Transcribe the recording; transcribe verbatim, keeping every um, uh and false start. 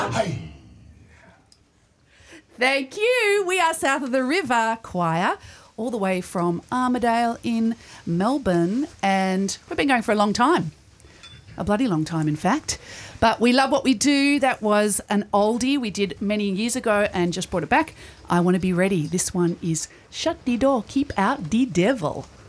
Hey. Thank you. We are South of the River Choir, all the way from Armidale in Melbourne, and we've been going for a long time. A bloody long time, in fact. But we love what we do. That was an oldie we did many years ago and just brought it back. I Want to Be Ready. This one is Shut the Door, Keep Out the Devil.